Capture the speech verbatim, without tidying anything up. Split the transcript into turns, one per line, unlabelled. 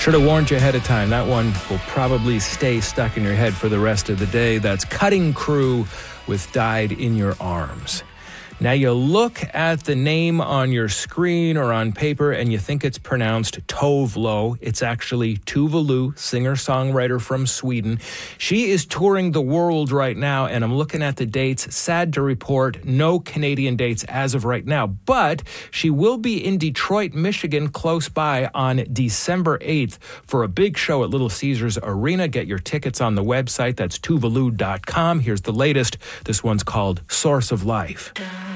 Should have warned you ahead of time. That one will probably stay stuck in your head for the rest of the day. That's Cutting Crew with Died in Your Arms. Now you look at the name on your screen or on paper and you think it's pronounced Tove Lo. It's actually Tuva Lu, singer-songwriter from Sweden. She is touring the world right now, and I'm looking at the dates. Sad to report, no Canadian dates as of right now, but she will be in Detroit, Michigan, close by on December eighth for a big show at Little Caesars Arena. Get your tickets on the website. That's tuvalu dot com. Here's the latest. This one's called Source of Life.